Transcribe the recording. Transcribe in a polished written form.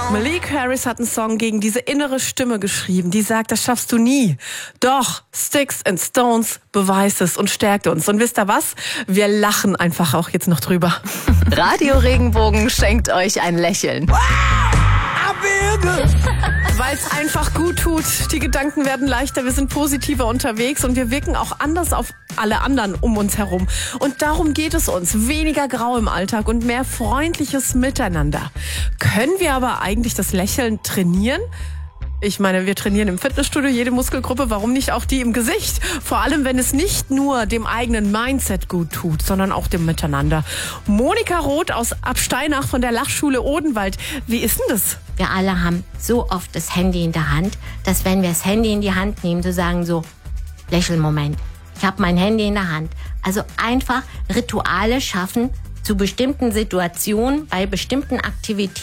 Malik Harris hat einen Song gegen diese innere Stimme geschrieben, die sagt, das schaffst du nie. Doch, Sticks and Stones beweist es und stärkt uns. Und wisst ihr was? Wir lachen einfach auch jetzt noch drüber. Radio Regenbogen schenkt euch ein Lächeln. Weil es einfach gut tut. Die Gedanken werden leichter, wir sind positiver unterwegs und wir wirken auch anders auf alle anderen um uns herum. Und darum geht es uns. Weniger Grau im Alltag und mehr freundliches Miteinander. Können wir aber eigentlich das Lächeln trainieren? Ich meine, wir trainieren im Fitnessstudio jede Muskelgruppe, warum nicht auch die im Gesicht? Vor allem, wenn es nicht nur dem eigenen Mindset gut tut, sondern auch dem Miteinander. Monika Roth aus Absteinach von der Lachschule Odenwald. Wie ist denn das? Wir alle haben so oft das Handy in der Hand, dass wenn wir das Handy in die Hand nehmen, zu sagen so, Lächelmoment, ich habe mein Handy in der Hand. Also einfach Rituale schaffen zu bestimmten Situationen, bei bestimmten Aktivitäten.